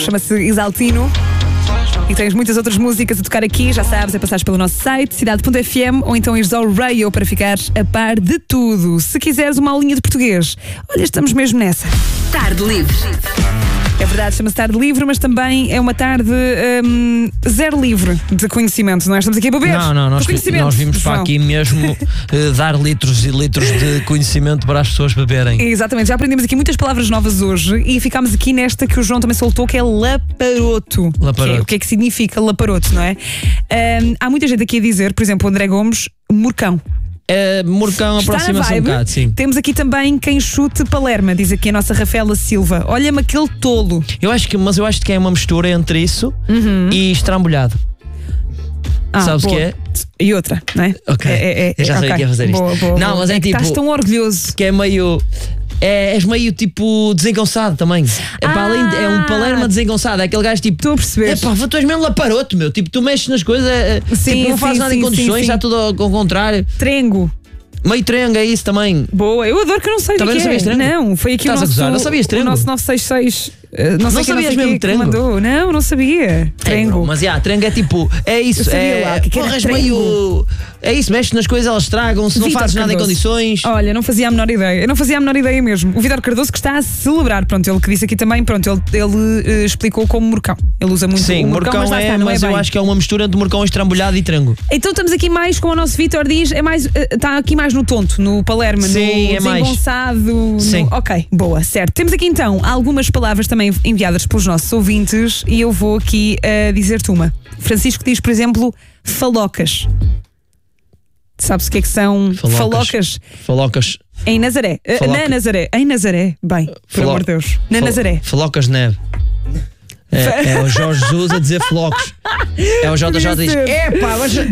chama-se Exaltino. E tens muitas outras músicas a tocar aqui, já sabes, é passares pelo nosso site, cidade.fm, ou então ires ao Radio para ficares a par de tudo. Se quiseres uma aulinha de português, olha, estamos mesmo nessa. Tarde Livre. É verdade, chama-se Tarde Livre, mas também é uma tarde zero livre de conhecimento, não é? Estamos aqui a beber. Não, nós vimos para aqui mesmo dar litros e litros de conhecimento para as pessoas beberem. Exatamente, já aprendemos aqui muitas palavras novas hoje e ficámos aqui nesta que o João também soltou, que é laparoto. O que é que significa laparoto, não é? Há muita gente aqui a dizer, por exemplo, o André Gomes, morcão. Morcão aproxima-se um bocado, sim. Temos aqui também quem chute Palerma, diz aqui a nossa Rafaela Silva. Olha-me aquele tolo. Eu acho que é uma mistura entre isso e estrambulhado. Sabes o que é? E outra, não é? Ok. Eu já sabia que ia fazer isto. Boa. Não, mas é tipo. Estás tão orgulhoso. Que é meio. És meio tipo desengonçado também. É um Palerma desengonçado. É aquele gajo tipo. Estou a perceber. Tu és mesmo laparoto, meu. Tipo, tu mexes nas coisas, tipo, não fazes nada em condições, está tudo ao contrário. Trengo. Meio trengo, é isso também. Boa, eu adoro que eu não sei o que é. Não sabias trengo? Não, foi aqui Estás a gozar? Não sabias trengo? O nosso 966. Não sabias mesmo trengo? Mandou. Não sabia. Trengo. Mas trengo é tipo, é isso. Porras meio. É isso, mexes nas coisas, elas estragam-se, não fazes nada em condições. Olha, não fazia a menor ideia. Eu não fazia a menor ideia mesmo. O Vítor Cardoso que está a celebrar. Pronto, ele que disse aqui também, pronto, ele explicou como morcão. Ele usa muito o morcão, mas lá está, não é bem. Eu acho que é uma mistura entre morcão estrambulhado e trengo. Então estamos aqui mais com o nosso Vítor diz, está aqui mais no tonto, no Palerma, sim, no desengonçado. Sim. Ok, boa, certo. Temos aqui então algumas palavras também enviadas pelos nossos ouvintes e eu vou aqui dizer-te uma. Francisco diz, por exemplo, falocas. Sabes o que é que são falocas? Falocas. Em Nazaré. Na Nazaré. Em Nazaré. Bem, por amor de Deus. Na Nazaré. Falocas de neve. É o Jorge Jesus a dizer flocos. É o JJ diz: epá, mas